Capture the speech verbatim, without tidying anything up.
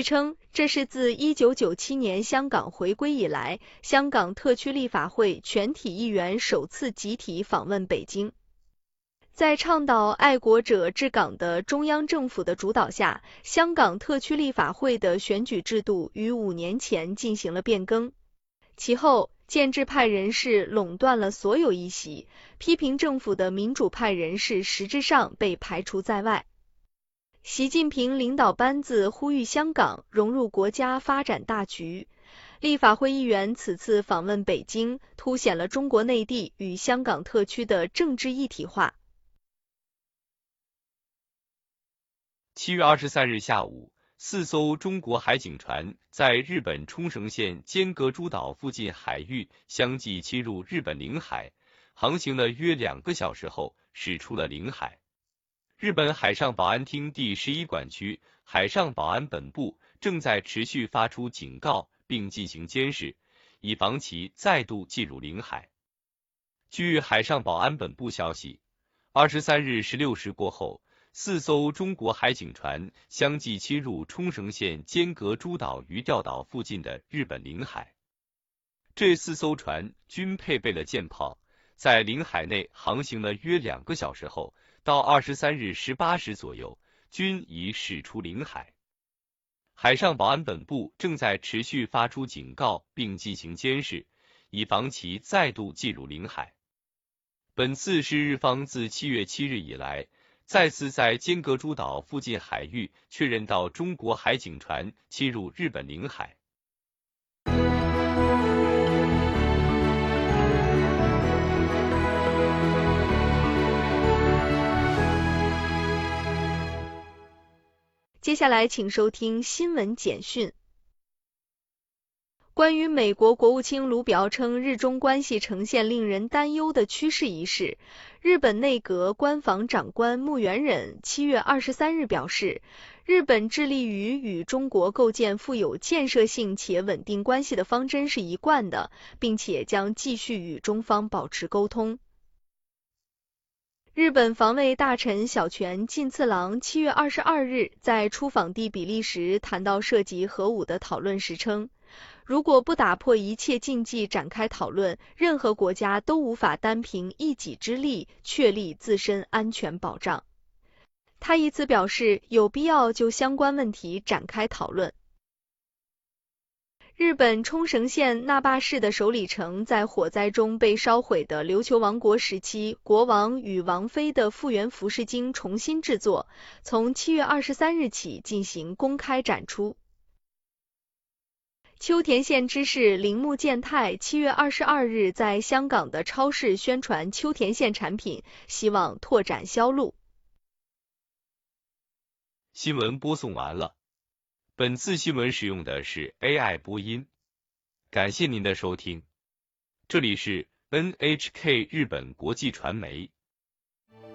据称，这是自一九九七年香港回归以来，香港特区立法会全体议员首次集体访问北京。在倡导爱国者治港的中央政府的主导下，香港特区立法会的选举制度于五年前进行了变更。其后，建制派人士垄断了所有议席，批评政府的民主派人士实质上被排除在外。习近平领导班子呼吁香港融入国家发展大局。立法会议员此次访问北京，凸显了中国内地与香港特区的政治一体化。 七月二十三日下午，四艘中国海警船在日本冲绳县尖阁诸岛附近海域相继侵入日本领海，航行了约两个小时后驶出了领海。日本海上保安厅第十一管区海上保安本部正在持续发出警告并进行监视，以防其再度进入领海。据海上保安本部消息，二十三日十六时过后，四艘中国海警船相继侵入冲绳县尖阁诸岛鱼钓岛附近的日本领海。这四艘船均配备了舰炮，在领海内航行了约两个小时后，到二十三日十八时左右，均已驶出领海。海上保安本部正在持续发出警告并进行监视，以防其再度进入领海。本次是日方自七月七日以来，再次在尖阁诸岛附近海域确认到中国海警船侵入日本领海。 接下来请收听新闻简讯。关于美国国务卿卢比奥称日中关系呈现令人担忧的趋势一事，日本内阁官房长官木原忍七月二十三日表示，日本致力于与中国构建富有建设性且稳定关系的方针是一贯的，并且将继续与中方保持沟通。日本防卫大臣小泉进次郎七月二十二日在出访地比利时谈到涉及核武的讨论时称，如果不打破一切禁忌展开讨论，任何国家都无法单凭一己之力确立自身安全保障。他以此表示有必要就相关问题展开讨论。日本冲绳县那霸市的首里城在火灾中被烧毁的琉球王国时期国王与王妃的复原服饰经重新制作，从七月二十三日起进行公开展出。秋田县知事铃木健太七月二十二日在香港的超市宣传秋田县产品，希望拓展销路。 新闻播送完了。本次新闻使用的是 A I 播音，感谢您的收听。这里是 N H K 日本国际传媒。